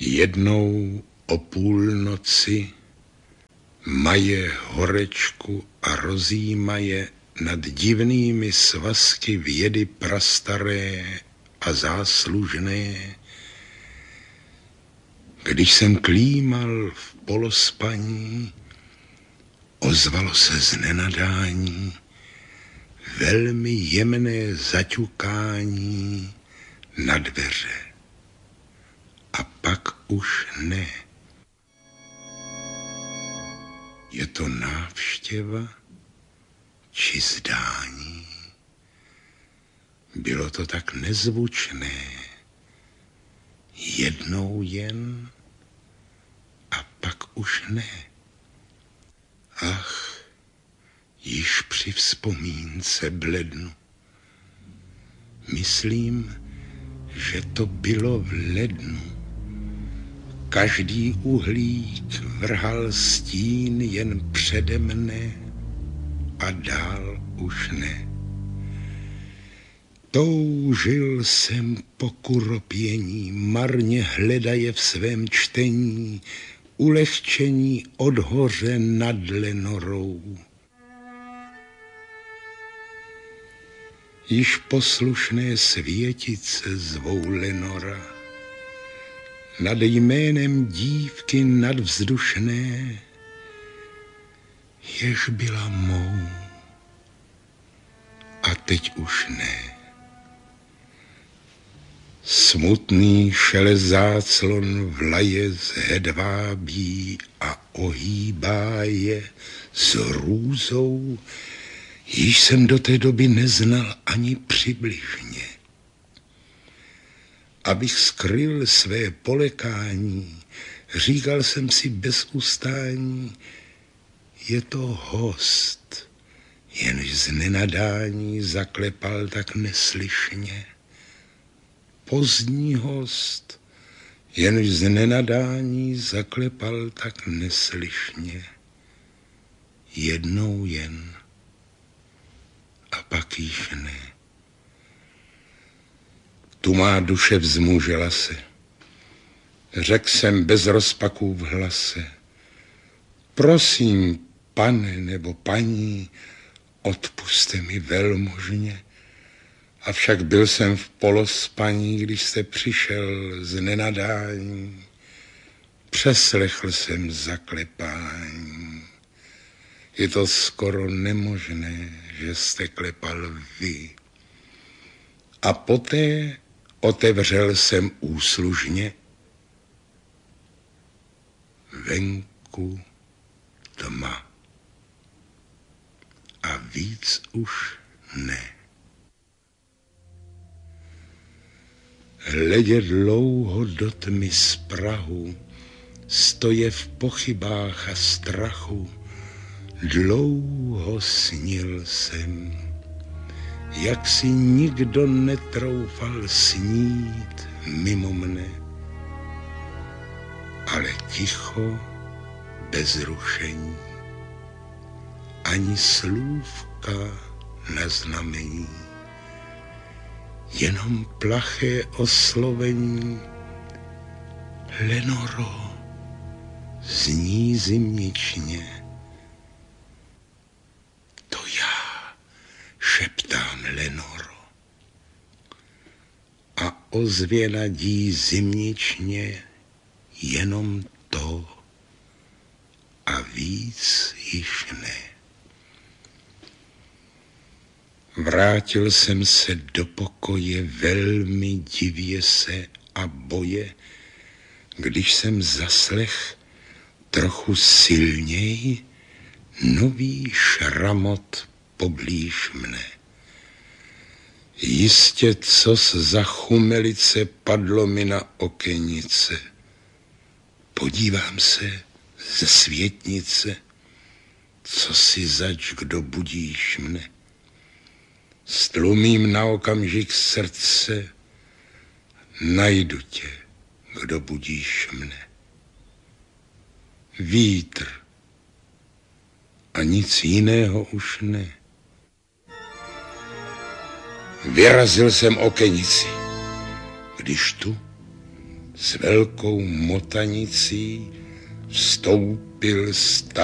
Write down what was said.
Jednou o půlnoci maje horečku a rozjímaje nad divnými svazky vědy prastaré a záslužné. Když jsem klímal v polospaní, ozvalo se z nenadání velmi jemné zaťukání na dveře. A pak už ne. Je to návštěva či zdání? Bylo to tak nezvučné. Jednou jen a pak už ne. Ach, již při vzpomínce blednu. Myslím, že to bylo v lednu. Každý uhlík vrhal stín jen přede mne a dál už ne. Toužil jsem po kuropění, marně hledaje v svém čtení ulehčení od hoře nad Lenorou. Již poslušné světice zvou Lenora, nad jménem dívky nadvzdušné, jež byla mou a teď už ne. Smutný šelest záclon vlaje z hedvábí a ohýbá je s hrůzou, již jsem do té doby neznal ani přibližně. Abych skryl své polekání, říkal jsem si bez ustání, je to host, jenž z nenadání zaklepal tak neslyšně. Pozdní host, jenž z nenadání zaklepal tak neslyšně. Jednou jen a pak již ne. Tu má duše vzmužila se. Řekl jsem bez rozpaků v hlase. Prosím, pane nebo paní, odpuste mi velmožně. Avšak byl jsem v polospaní, když jste přišel z nenadání. Přeslechl jsem zaklepání. Je to skoro nemožné, že jste klepal vy. A poté otevřel jsem úslužně. Venku tma. A víc už ne. Hledě dlouho do tmy z prahu, stoje v pochybách a strachu, dlouho snil jsem, jak si nikdo netroufal snít mimo mne, ale ticho, bez rušení, ani slůvka na znamení, jenom plaché oslovení. Lenoro, zní zimničně. To já, šeptám Lenoro. A ozvěna dí zimničně jenom to a víc již ne. Vrátil jsem se do pokoje velmi divě se a boje, když jsem zaslech trochu silněji nový šramot poblíž mne. Jistě cos za chumelice padlo mi na okenice. Podívám se ze světnice, co si zač, kdo budíš mne. Stlumím na okamžik srdce, najdu tě, kdo budíš mne. Vítr a nic jiného už ne. Vyrazil jsem okenici, když tu s velkou motanicí vstoupil